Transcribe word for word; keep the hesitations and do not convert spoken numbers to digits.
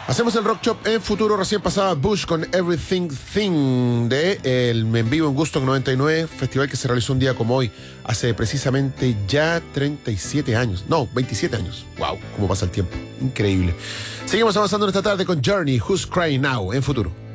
Hacemos el Rock Shop en Futuro. Recién pasaba Bush con Everything Thing de el en vivo en Woodstock noventa y nueve, festival que se realizó un día como hoy, hace precisamente ya treinta y siete años. No, veintisiete años. Wow, cómo pasa el tiempo. Increíble. Seguimos avanzando en esta tarde con Journey, Who's Crying Now, en Futuro.